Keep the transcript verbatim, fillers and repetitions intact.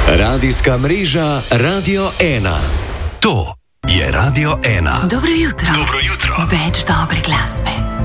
Radijska mreža Radio ena. To je Radio ena. Dobro jutro. Dobro jutro. Več dobre glasbe.